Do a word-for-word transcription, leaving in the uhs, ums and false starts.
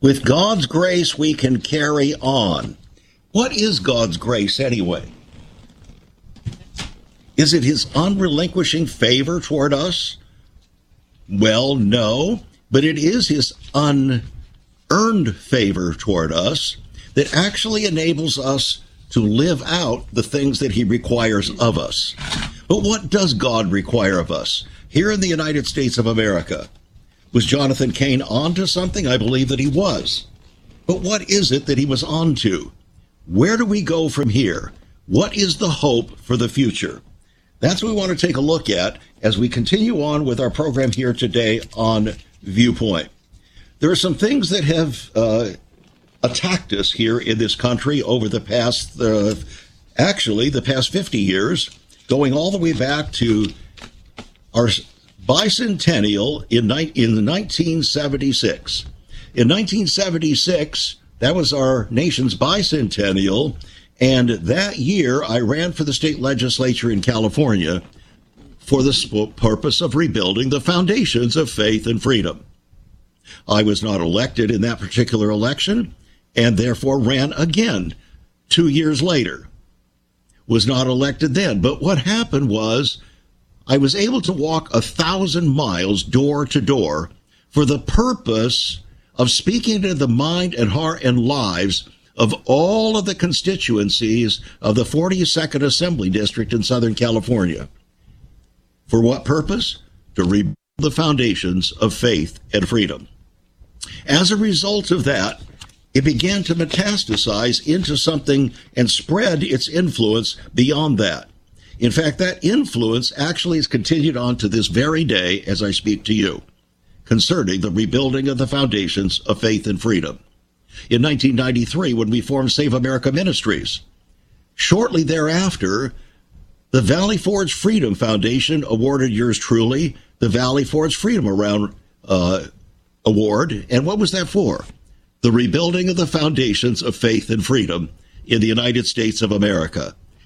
With God's grace, we can carry on. What is God's grace anyway? Is it his unrelinquishing favor toward us? Well, no, but it is his unearned favor toward us that actually enables us to live out the things that he requires of us. But what does God require of us? Here in the United States of America, was Jonathan Cain onto something? I believe that he was. But what is it that he was onto? Where do we go from here? What is the hope for the future? That's what we want to take a look at as we continue on with our program here today on Viewpoint. There are some things that have uh, attacked us here in this country over the past, uh, actually, the past fifty years, going all the way back to our bicentennial in, in nineteen seventy-six. In nineteen seventy-six, that was our nation's bicentennial, and that year I ran for the state legislature in California for the purpose of rebuilding the foundations of faith and freedom. I was not elected in that particular election, and therefore ran again two years later. Was not elected then, but what happened was I was able to walk a thousand miles door to door for the purpose of speaking to the mind and heart and lives of all of the constituencies of the forty-second Assembly District in Southern California. For what purpose? To rebuild the foundations of faith and freedom. As a result of that, it began to metastasize into something and spread its influence beyond that. In fact, that influence actually has continued on to this very day as I speak to you, concerning the rebuilding of the foundations of faith and freedom. In nineteen ninety-three, when we formed Save America Ministries, shortly thereafter, the Valley Forge Freedom Foundation awarded yours truly the Valley Forge Freedom Around uh, Award. And what was that for? The rebuilding of the foundations of faith and freedom in the United States of America.